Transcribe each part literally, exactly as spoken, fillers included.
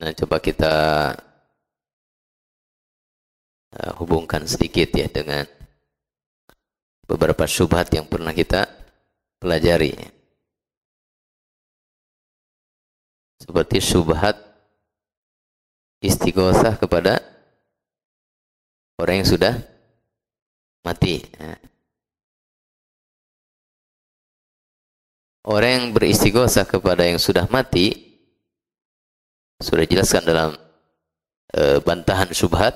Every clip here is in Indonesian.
Nah, coba kita uh, hubungkan sedikit ya dengan beberapa syubhat yang pernah kita pelajari. Seperti syubhat istighosah kepada orang yang sudah mati. Orang yang beristighosah kepada yang sudah mati sudah dijelaskan dalam e, bantahan syubhat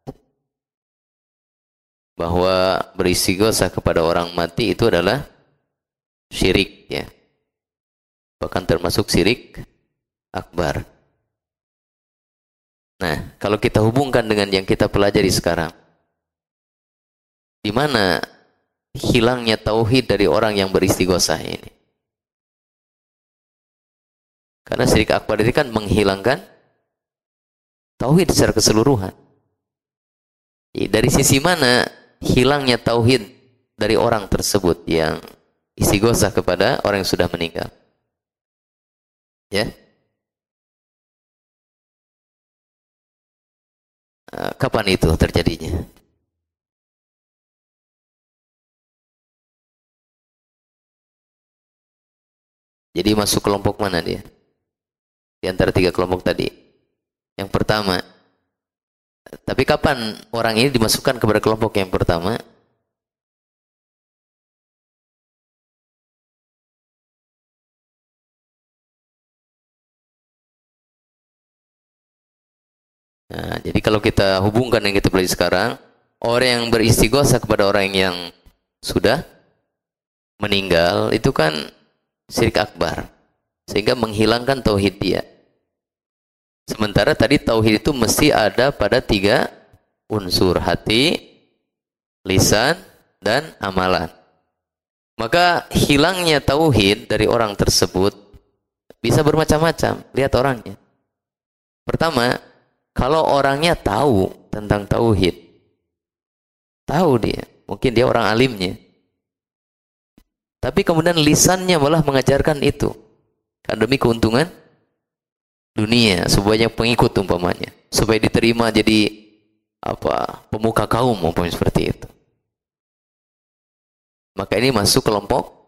bahwa beristighosah kepada orang mati itu adalah syirik, ya. Bahkan termasuk syirik akbar. Nah, kalau kita hubungkan dengan yang kita pelajari sekarang, di mana hilangnya tauhid dari orang yang beristighosah ini? Karena syirik akbar ini kan menghilangkan tauhid secara keseluruhan. Dari sisi mana hilangnya tauhid dari orang tersebut yang istighosah kepada orang yang sudah meninggal? Ya. Kapan itu terjadinya? Jadi masuk kelompok mana dia? Di antara tiga kelompok tadi. Yang pertama. Tapi kapan orang ini dimasukkan kepada kelompok yang pertama? Nah, jadi kalau kita hubungkan yang kita pelajari sekarang, orang yang beristighosah kepada orang yang sudah meninggal itu kan syirik akbar, sehingga menghilangkan tauhid dia. Sementara tadi tauhid itu mesti ada pada tiga unsur: hati, lisan, dan amalan. Maka hilangnya tauhid dari orang tersebut bisa bermacam-macam. Lihat orangnya. Pertama, kalau orangnya tahu tentang tauhid, tahu dia, mungkin dia orang alimnya, tapi kemudian lisannya malah mengajarkan itu, kan demi keuntungan dunia, supaya pengikut umpamanya, supaya diterima jadi apa pemuka kaum umpamanya seperti itu. Maka ini masuk kelompok